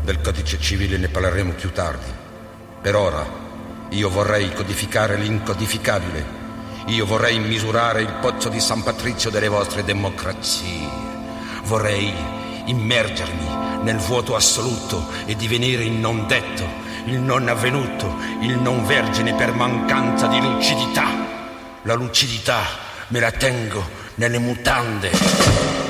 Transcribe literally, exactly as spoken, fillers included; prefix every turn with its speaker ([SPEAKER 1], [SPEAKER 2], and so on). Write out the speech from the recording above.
[SPEAKER 1] Del codice civile ne parleremo più tardi. Per ora, io vorrei codificare l'incodificabile. Io vorrei misurare il pozzo di San Patrizio delle vostre democrazie. Vorrei immergermi nel vuoto assoluto e divenire il non detto, il non avvenuto, il non vergine per mancanza di lucidità. La lucidità me la tengo nelle mutande.